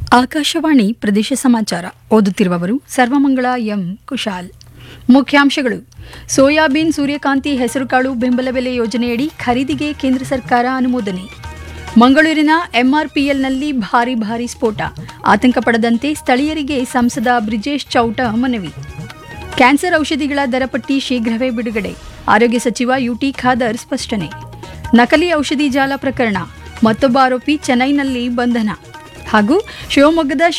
ಆಕಾಶವಾಣಿ ಪ್ರದೇಶ ಸಮಾಚಾರ ಓದುತ್ತಿರುವವರು ಸರ್ವಮಂಗಳ ಎಂ ಕುಶಾಲ್. ಮುಖ್ಯಾಂಶಗಳು: ಸೋಯಾಬೀನ್ ಸೂರ್ಯಕಾಂತಿ ಹೆಸರುಕಾಳು ಬೆಂಬಲ ಬೆಲೆ ಯೋಜನೆಯಡಿ ಖರೀದಿಗೆ ಕೇಂದ್ರ ಸರ್ಕಾರ ಅನುಮೋದನೆ. ಮಂಗಳೂರಿನ ಎಂಆರ್ಪಿಎಲ್ನಲ್ಲಿ ಭಾರೀ ಸ್ಫೋಟ, ಆತಂಕ ಪಡದಂತೆ ಸ್ಥಳೀಯರಿಗೆ ಸಂಸದ ಬ್ರಿಜೇಶ್ ಚೌಟ ಮನವಿ. ಕ್ಯಾನ್ಸರ್ ಔಷಧಿಗಳ ದರಪಟ್ಟಿ ಶೀಘ್ರವೇ ಬಿಡುಗಡೆ, ಆರೋಗ್ಯ ಸಚಿವ ಯುಟಿ ಖಾದರ್ ಸ್ಪಷ್ಟನೆ. ನಕಲಿ ಔಷಧಿ ಜಾಲ ಪ್ರಕರಣ, ಮತ್ತೊಬ್ಬ ಆರೋಪಿ ಚೆನ್ನೈನಲ್ಲಿ ಬಂಧನ. ಹಾಗೂ ಶಿವಮೊಗ್ಗದ